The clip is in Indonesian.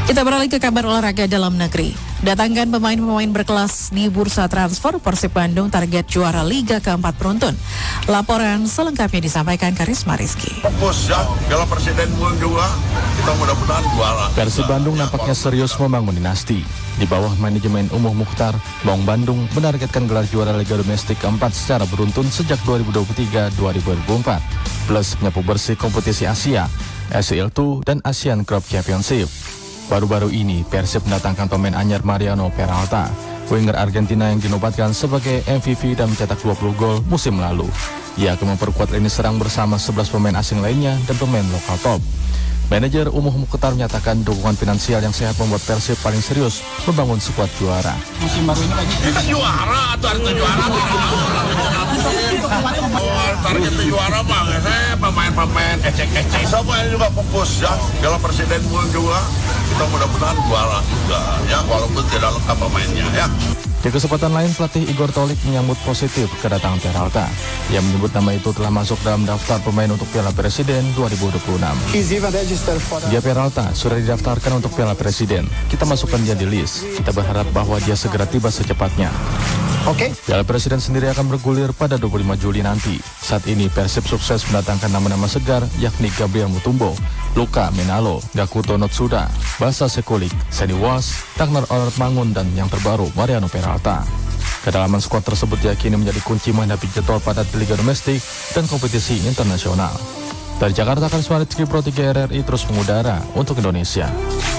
Kita beralih ke kabar olahraga dalam negeri. Datangkan pemain-pemain berkelas di bursa transfer, Persib Bandung target juara Liga keempat beruntun. Laporan selengkapnya disampaikan Karisma Rizky. Fokus ya, Piala Presiden juga kita mudah-mudahan juara. Persib Bandung nampaknya serius membangun dinasti. Di bawah manajemen Umuh Mukhtar, Maung Bandung menargetkan gelar juara Liga Domestik keempat secara beruntun sejak 2023-2024, plus menyapu bersih kompetisi Asia, ACL II, dan Asian Cup Championship. Baru-baru ini, Persib mendatangkan pemain anyar Mariano Peralta, winger Argentina yang dinobatkan sebagai MVP dan mencetak 20 gol musim lalu. Ia akan memperkuat lini serang bersama 11 pemain asing lainnya dan pemain lokal top. Manajer Umuh Mukhtar menyatakan dukungan finansial yang sehat membuat Persib paling serius membangun skuad juara. Musim baru ini lagi Kita juara atau harus juara? Target juara bang, saya pemain-pemain ecek-ecek. Semuanya juga fokus ya, Piala Presiden juga kita mudah-mudahan juara juga ya, walaupun tidak lengkap pemainnya ya. Di kesempatan lain, pelatih Igor Tolik menyambut positif kedatangan Peralta. Ia menyebut nama itu telah masuk dalam daftar pemain untuk Piala Presiden 2026. Dia Peralta sudah didaftarkan untuk Piala Presiden. Kita masukkan dia di list. Kita berharap bahwa dia segera tiba secepatnya. Piala Presiden sendiri akan bergulir pada 25 Juli nanti. Saat ini Persib sukses mendatangkan nama-nama segar yakni Gabriel Mutombo, Luka Menalo, Gakuto Notsuda, Basa Sekulik, Seni Was, Ragnar Onat Mangun, dan yang terbaru Mariano Peralta. Kedalaman skuad tersebut diyakini menjadi kunci menghadapi jadwal padat di Liga Domestik dan kompetisi internasional. Dari Jakarta, Karisma Rizky Pro 3 RRI terus mengudara untuk Indonesia.